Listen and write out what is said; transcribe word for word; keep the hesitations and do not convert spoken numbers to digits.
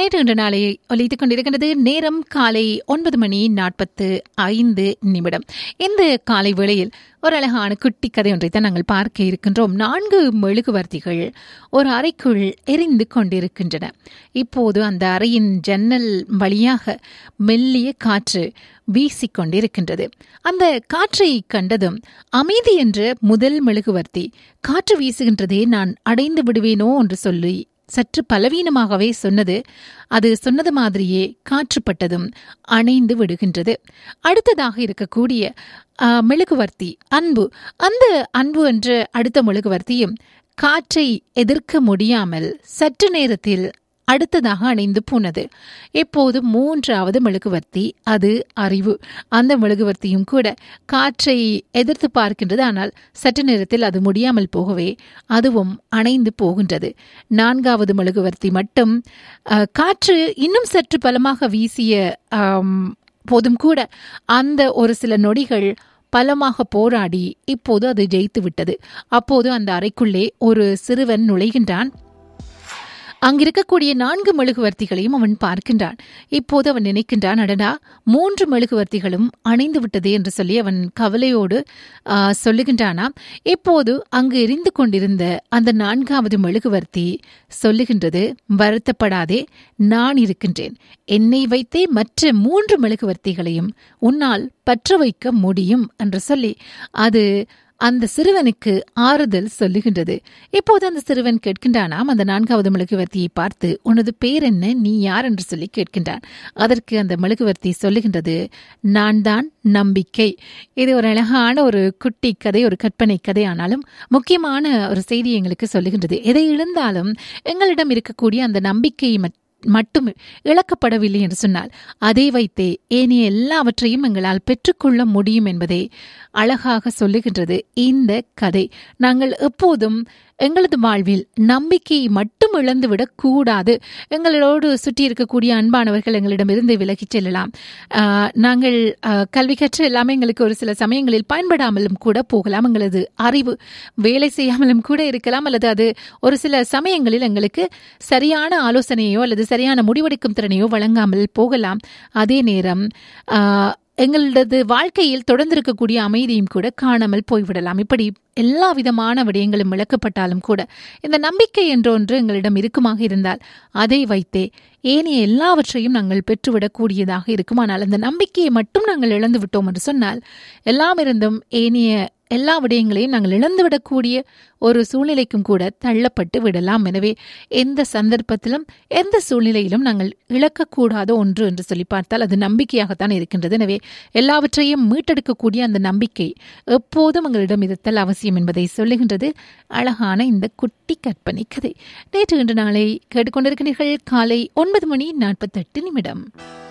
நேற்று இன்று நாளை ஒலித்துக் கொண்டிருக்கின்றது. நேரம் காலை ஒன்பது மணி நாற்பத்து ஐந்து நிமிடம். இந்த காலை வேளையில் ஒரு அழகான குட்டி கதை ஒன்றைத்தான் நாங்கள் பார்க்க இருக்கின்றோம். நான்கு மெழுகுவர்த்திகள் ஒரு அறைக்குள் எரிந்து கொண்டிருக்கின்றன. இப்போது அந்த அறையின் ஜன்னல் வழியாக மெல்லிய காற்று வீசிக்கொண்டிருக்கின்றது. அந்த காற்றை கண்டதும் அமைதி என்ற முதல் மெழுகுவர்த்தி காற்று வீசுகின்றதே, நான் அடைந்து விடுவேனோ என்று சொல்லி சற்று பலவீனமாகவே சொன்னது. அது சொன்னது மாதிரியே காற்றுப்பட்டதும் அணைந்து விடுகின்றது. அடுத்ததாக இருக்கக்கூடிய மெழுகுவர்த்தி அன்பு. அந்த அன்பு என்ற அடுத்த மெழுகுவர்த்தியும் காற்றை எதிர்க்க முடியாமல் சற்று நேரத்தில் அடுத்ததாக அணைந்து போனது. இப்போது மூன்றாவது மெழுகுவர்த்தி, அது அறிவு. அந்த மெழுகுவர்த்தியும் கூட காற்றை எதிர்த்து பார்க்கின்றது. ஆனால் சற்று நேரத்தில் அது முடியாமல் போகவே அதுவும் அணைந்து போகின்றது. நான்காவது மெழுகுவர்த்தி மட்டும் காற்று இன்னும் சற்று பலமாக வீசிய போதும் கூட அந்த ஒரு சில நொடிகள் பலமாக போராடி இப்போது அது ஜெயித்து விட்டது. அப்போது அந்த அறைக்குள்ளே ஒரு சிறுவன் நுழைகின்றான். அங்கிருக்கக்கூடிய நான்கு மெழுகுவர்த்திகளையும் அவன் பார்க்கின்றான். இப்போது அவன் நினைக்கின்றான், அடடா, மூன்று மெழுகுவர்த்திகளும் அணைந்து விட்டது என்று சொல்லி அவன் கவலையோடு சொல்லுகின்றானாம். இப்போது அங்கு எரிந்து கொண்டிருந்த அந்த நான்காவது மெழுகுவர்த்தி சொல்லுகின்றது, வருத்தப்படாதே, நான் இருக்கின்றேன். என்னை வைத்தே மற்ற மூன்று மெழுகுவர்த்திகளையும் உன்னால் பற்ற வைக்க முடியும் என்று சொல்லி அது அந்த சிறுவனுக்கு ஆறுதல் சொல்லுகின்றது. இப்போது அந்த சிறுவன் கேட்கின்றானாம் அந்த நான்காவது மெழுகுவர்த்தியை பார்த்து, உனது பேர் என்ன, நீ யார் என்று சொல்லி கேட்கின்றான். அதற்கு அந்த மெழுகுவர்த்தி சொல்லுகின்றது, நான் தான் நம்பிக்கை. இது ஒரு அழகான ஒரு குட்டி கதை, ஒரு கற்பனை கதை. ஆனாலும் முக்கியமான ஒரு செய்தி எங்களுக்கு சொல்லுகின்றது. எதை இழந்தாலும் எங்களிடம் இருக்கக்கூடிய அந்த நம்பிக்கையை மட்டும் இழக்கப்படவில்லை என்று சொன்னால் அதை வைத்தே ஏனைய எல்லாவற்றையும் எங்களால் பெற்றுக்கொள்ள முடியும் என்பதை அழகாக சொல்லுகின்றது இந்த கதை. நாங்கள் எப்போதும் எங்களது வாழ்வில் நம்பிக்கையை மட்டும் இழந்துவிடக் கூடாது. எங்களோடு சுற்றி இருக்கக்கூடிய அன்பானவர்கள் எங்களிடமிருந்து விலகிச் செல்லலாம். நாங்கள் கல்வி கற்ற எல்லாமே எங்களுக்கு ஒரு சில சமயங்களில் பயன்படாமலும் கூட போகலாம். எங்களது அறிவு வேலை செய்யாமலும் கூட இருக்கலாம். அல்லது அது ஒரு சில சமயங்களில் எங்களுக்கு சரியான ஆலோசனையோ அல்லது சரியான முடிவெடுக்கும் திறனையோ வழங்காமல் போகலாம். அதே நேரம் எங்களது வாழ்க்கையில் தொடர்ந்திருக்கக்கூடிய அமைதியும் கூட காணாமல் போய்விடலாம். இப்படி எல்லா விதமான விடயங்களும் இழக்கப்பட்டாலும் கூட இந்த நம்பிக்கை என்ற ஒன்று எங்களிடம் இருக்குமாக இருந்தால் அதை வைத்தே ஏனைய எல்லாவற்றையும் நாங்கள் பெற்றுவிடக்கூடியதாக இருக்கும். ஆனால் அந்த நம்பிக்கையை மட்டும் நாங்கள் இழந்து விட்டோம் என்று சொன்னால் எல்லாம் இருந்தும் ஏனைய எல்லா விடயங்களையும் நாங்கள் இழந்துவிடக்கூடிய ஒரு சூழ்நிலைக்கும் கூட தள்ளப்பட்டு விடலாம். எனவே எந்த சந்தர்ப்பத்திலும் எந்த சூழ்நிலையிலும் நாங்கள் இழக்கக்கூடாத ஒன்று என்று சொல்லி பார்த்தால் அது நம்பிக்கையாகத்தான் இருக்கின்றது. எனவே எல்லாவற்றையும் மீட்டெடுக்கக்கூடிய அந்த நம்பிக்கை எப்போதும் எங்களிடம் இருத்தல் அவசியம் என்பதை சொல்லுகின்றது அழகான இந்த குட்டி கற்பனை கதை. நேற்று இன்று நாளை கேட்டுக்கொண்டிருக்கிறீர்கள். காலை ஒன்பது மணி நாற்பத்தெட்டு நிமிடம்.